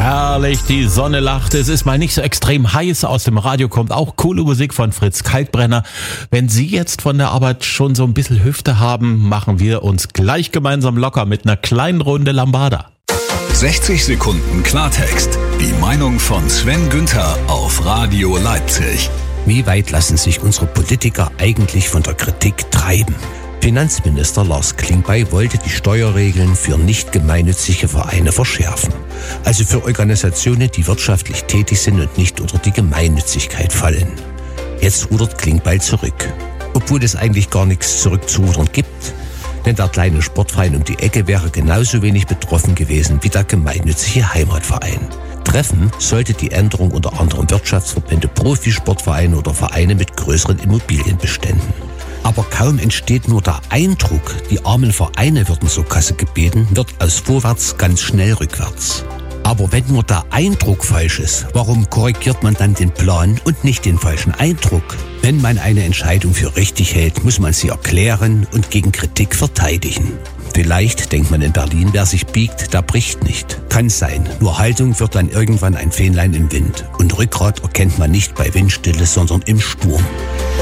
Herrlich, die Sonne lacht. Es ist mal nicht so extrem heiß. Aus dem Radio kommt auch coole Musik von Fritz Kalkbrenner. Wenn Sie jetzt von der Arbeit schon so ein bisschen Hüfte haben, machen wir uns gleich gemeinsam locker mit einer kleinen Runde Lambada. 60 Sekunden Klartext. Die Meinung von Sven Günther auf Radio Leipzig. Wie weit lassen sich unsere Politiker eigentlich von der Kritik treiben? Finanzminister Lars Klingbeil wollte die Steuerregeln für nicht gemeinnützige Vereine verschärfen. Also für Organisationen, die wirtschaftlich tätig sind und nicht unter die Gemeinnützigkeit fallen. Jetzt rudert Klingbeil zurück. Obwohl es eigentlich gar nichts zurückzurudern gibt. Denn der kleine Sportverein um die Ecke wäre genauso wenig betroffen gewesen wie der gemeinnützige Heimatverein. Treffen sollte die Änderung unter anderem Wirtschaftsverbände, Profisportvereine oder Vereine mit größeren Immobilienbeständen. Aber kaum entsteht nur der Eindruck, die armen Vereine würden zur Kasse gebeten, wird aus vorwärts ganz schnell rückwärts. Aber wenn nur der Eindruck falsch ist, warum korrigiert man dann den Plan und nicht den falschen Eindruck? Wenn man eine Entscheidung für richtig hält, muss man sie erklären und gegen Kritik verteidigen. Vielleicht denkt man in Berlin, wer sich biegt, der bricht nicht. Kann sein, nur Haltung wird dann irgendwann ein Fähnlein im Wind. Und Rückgrat erkennt man nicht bei Windstille, sondern im Sturm.